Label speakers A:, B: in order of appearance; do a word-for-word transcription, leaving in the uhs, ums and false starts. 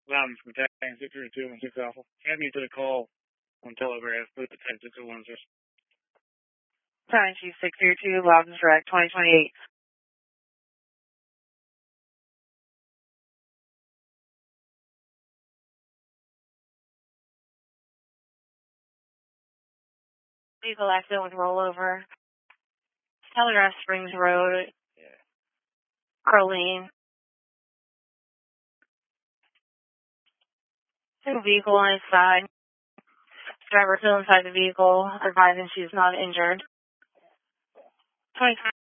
A: Loudon from Tang six three two one six Alpha. Have me to the call on Telegraph with the ten six oh one six.
B: Time two six three two, Loudon Direct, twenty twenty-eight. Vehicle accident with rollover. Telegraph Springs Road.
A: Yeah.
B: Arlene. Single vehicle on his side. Driver still inside the vehicle, advising she's not injured. twenty